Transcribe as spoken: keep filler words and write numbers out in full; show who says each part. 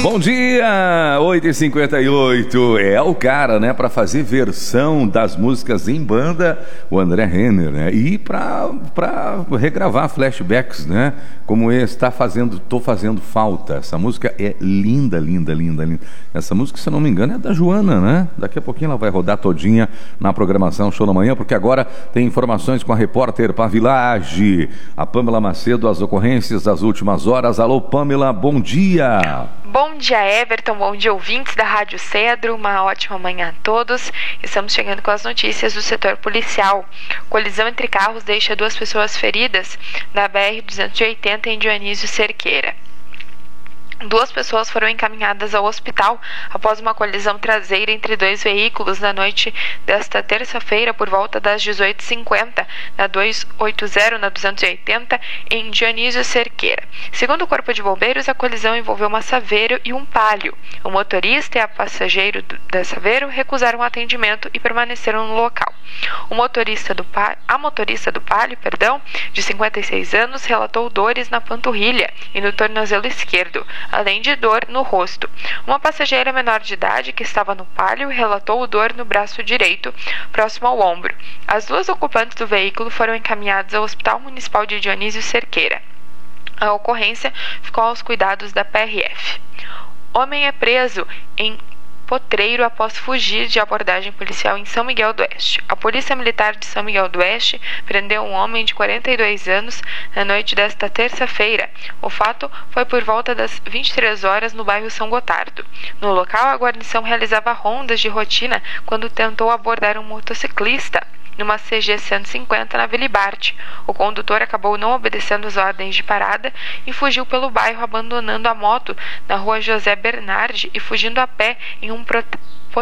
Speaker 1: Bom dia, oito e cinquenta e oito, é o cara, né, para fazer versão das músicas em banda, o André Renner, né, e para para regravar flashbacks, né, como está fazendo, tô fazendo falta. Essa música é linda, linda, linda, linda. Essa música, se eu não me engano, é da Joana, né, daqui a pouquinho ela vai rodar todinha na programação Show da Manhã, porque agora tem informações com a repórter Pavilage, a Pâmela Macedo, as ocorrências das últimas horas. Alô, Pâmela, bom dia.
Speaker 2: Bom dia, Everton, bom dia, ouvintes da Rádio Cedro, uma ótima manhã a todos. Estamos chegando com as notícias do setor policial. Colisão entre carros deixa duas pessoas feridas na B R duzentos e oitenta em Dionísio Cerqueira. Duas pessoas foram encaminhadas ao hospital após uma colisão traseira entre dois veículos na noite desta terça-feira por volta das dezoito e cinquenta, na duzentos e oitenta, na duzentos e oitenta, em Dionísio Cerqueira. Segundo o Corpo de Bombeiros, a colisão envolveu uma Saveiro e um Palio. O motorista e a passageiro da Saveiro recusaram o atendimento e permaneceram no local. O motorista do pa... A motorista do Palio, perdão, de cinquenta e seis anos, relatou dores na panturrilha e no tornozelo esquerdo, além de dor no rosto. Uma passageira menor de idade que estava no Palio relatou dor no braço direito, próximo ao ombro. As duas ocupantes do veículo foram encaminhadas ao Hospital Municipal de Dionísio Cerqueira. A ocorrência ficou aos cuidados da P R F. Homem é preso em Potreiro após fugir de abordagem policial em São Miguel do Oeste. A Polícia Militar de São Miguel do Oeste prendeu um homem de quarenta e dois anos na noite desta terça-feira. O fato foi por volta das vinte e três horas no bairro São Gotardo. No local, a guarnição realizava rondas de rotina quando tentou abordar um motociclista numa C G cento e cinquenta na Vila Ibarte. O condutor acabou não obedecendo as ordens de parada e fugiu pelo bairro, abandonando a moto na rua José Bernardi e fugindo a pé em um